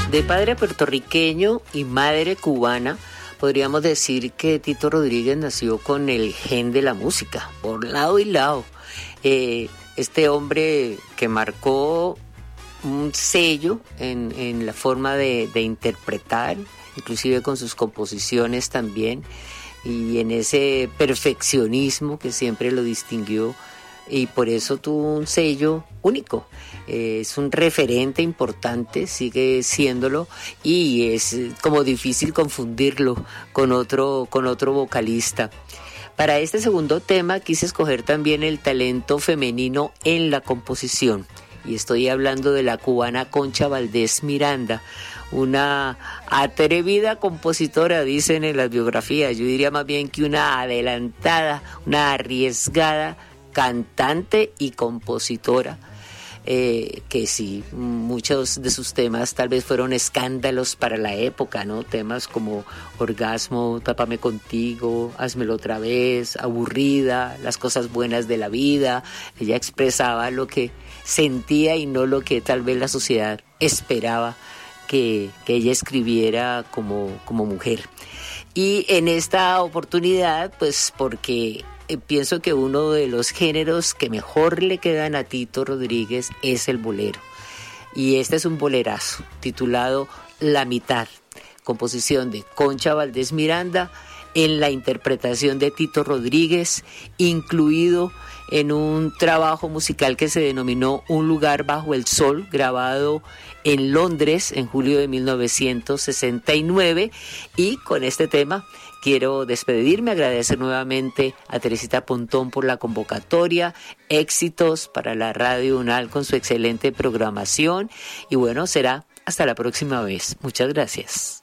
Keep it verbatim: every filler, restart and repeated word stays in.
De padre puertorriqueño y madre cubana, podríamos decir que Tito Rodríguez nació con el gen de la música, por lado y lado. Eh, este hombre que marcó un sello en, en la forma de, de interpretar, inclusive con sus composiciones también, y en ese perfeccionismo que siempre lo distinguió, y por eso tuvo un sello único. Eh, es un referente importante, sigue siéndolo, y es como difícil confundirlo con otro, con otro vocalista. Para este segundo tema quise escoger también el talento femenino en la composición, y estoy hablando de la cubana Concha Valdés Miranda, una atrevida compositora, dicen en las biografías. Yo diría más bien que una adelantada, una arriesgada cantante y compositora, eh, que sí, muchos de sus temas tal vez fueron escándalos para la época, ¿no? Temas como Orgasmo, Tápame Contigo, Házmelo Otra Vez, Aburrida, Las Cosas Buenas de la Vida. Ella expresaba lo que sentía y no lo que tal vez la sociedad esperaba que, que ella escribiera como, como mujer. Y en esta oportunidad, pues porque pienso que uno de los géneros que mejor le quedan a Tito Rodríguez es el bolero. Y este es un bolerazo titulado La Mitad, composición de Concha Valdés Miranda en la interpretación de Tito Rodríguez, incluido en un trabajo musical que se denominó Un Lugar Bajo el Sol, grabado en Londres en julio de mil novecientos sesenta y nueve. Y con este tema quiero despedirme, agradecer nuevamente a Teresita Pontón por la convocatoria, éxitos para la Radio UNAL con su excelente programación, y bueno, será hasta la próxima vez. Muchas gracias.